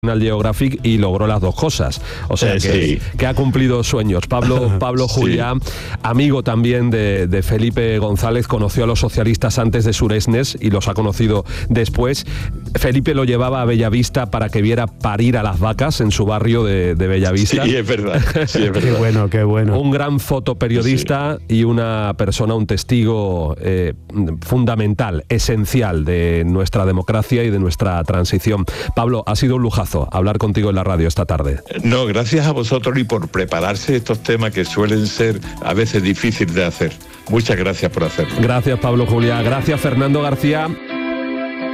National Geographic y logró las dos cosas. O sea que ha cumplido sueños. Pablo Juliá, amigo también de Felipe González, conoció a los socialistas antes de Suresnes y los ha conocido después. Felipe lo llevaba a Bellavista para que viera parir a las vacas en su barrio de Bellavista. Sí, es verdad. Qué bueno. Un gran fotoperiodista y una persona, un testigo fundamental, esencial de nuestra democracia y de nuestra transición. Pablo, ha sido un lujazo hablar contigo en la radio esta tarde. No, gracias a vosotros y por prepararse estos temas que suelen ser a veces difíciles de hacer. Muchas gracias por hacerlo. Gracias, Pablo Juliá. Gracias, Fernando García.